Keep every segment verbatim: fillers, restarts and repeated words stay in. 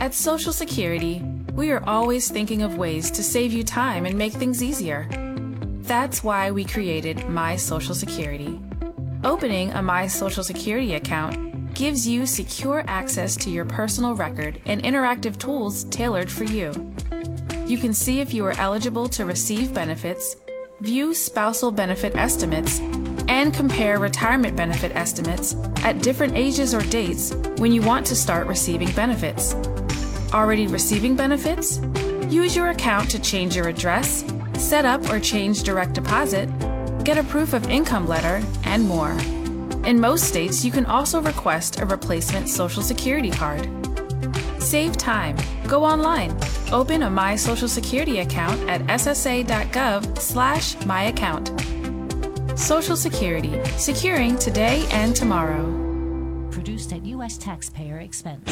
At Social Security, we are always thinking of ways to save you time and make things easier. That's why we created My Social Security. Opening a My Social Security account gives you secure access to your personal record and interactive tools tailored for you. You can see if you are eligible to receive benefits, view spousal benefit estimates, and compare retirement benefit estimates at different ages or dates when you want to start receiving benefits. Already receiving benefits? Use your account to change your address, set up or change direct deposit, get a proof of income letter, and more. In most states, you can also request a replacement Social Security card. Save time. Go online. Open a My Social Security account at ssa.gov slash my account. Social Security. Securing today and tomorrow. Produced at U S taxpayer expense.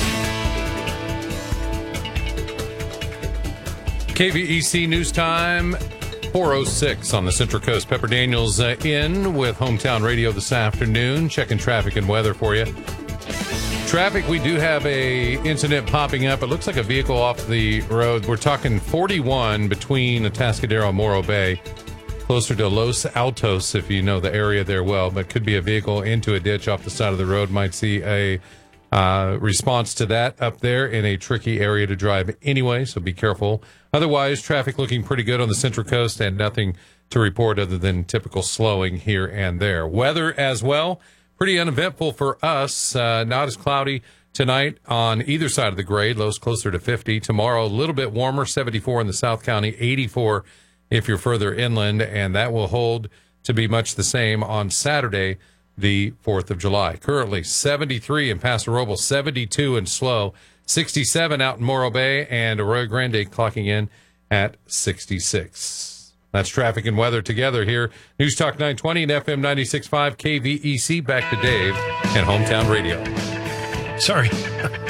K V E C News Time, four oh six on the Central Coast. Pepper Daniels uh, in with Hometown Radio this afternoon, checking traffic and weather for you. Traffic, we do have a incident popping up. It looks like a vehicle off the road. We're talking forty-one between Atascadero and Morro Bay, closer to Los Altos, if you know the area there well, but could be a vehicle into a ditch off the side of the road. Might see a uh, response to that up there in a tricky area to drive anyway, so be careful. Otherwise, traffic looking pretty good on the Central Coast and nothing to report other than typical slowing here and there. Weather as well, pretty uneventful for us. Uh, not as cloudy tonight on either side of the grade. Lows closer to fifty. Tomorrow, a little bit warmer, seventy-four in the South County, eighty-four if you're further inland, and that will hold to be much the same on Saturday, the fourth of July. Currently, seventy-three in Paso Robles, seventy-two in SLO, sixty-seven out in Morro Bay, and Arroyo Grande clocking in at sixty-six. That's traffic and weather together here. News Talk nine twenty and F M ninety-six point five K V E C. Back to Dave and Hometown Radio. Sorry.